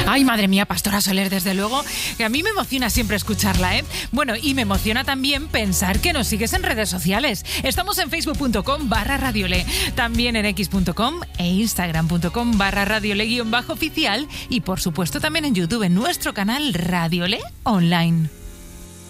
Ay, madre mía, Pastora Soler, desde luego, que a mí me emociona siempre escucharla, ¿eh? Bueno, y me emociona también pensar que nos sigues en redes sociales. Estamos en facebook.com/radiole, también en x.com e instagram.com/radiole_oficial y por supuesto también en YouTube, en nuestro canal Radiole Online.